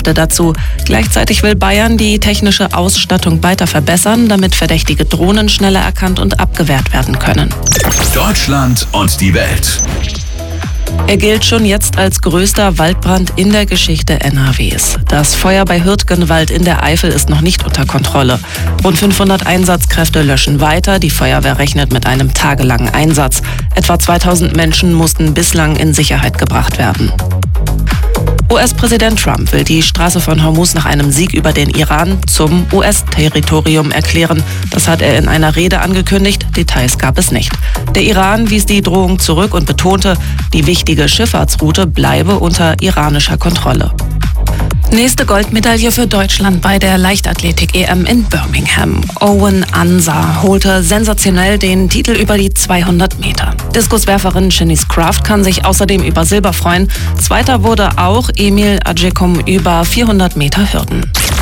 Kräfte dazu. Gleichzeitig will Bayern die technische Ausstattung weiter verbessern, damit verdächtige Drohnen schneller erkannt und abgewehrt werden können. Deutschland und die Welt. Er gilt schon jetzt als größter Waldbrand in der Geschichte NRWs. Das Feuer bei Hürtgenwald in der Eifel ist noch nicht unter Kontrolle. Rund 500 Einsatzkräfte löschen weiter. Die Feuerwehr rechnet mit einem tagelangen Einsatz. Etwa 2000 Menschen mussten bislang in Sicherheit gebracht werden. US-Präsident Trump will die Straße von Hormuz nach einem Sieg über den Iran zum US-Territorium erklären. Das hat er in einer Rede angekündigt. Details gab es nicht. Der Iran wies die Drohung zurück und betonte, die wichtige Schifffahrtsroute bleibe unter iranischer Kontrolle. Nächste Goldmedaille für Deutschland bei der Leichtathletik-EM in Birmingham. Owen Ansah holte sensationell den Titel über die 200 Meter. Diskuswerferin Shanice Kraft kann sich außerdem über Silber freuen. Zweiter wurde auch Emil Agyekum über 400 Meter Hürden.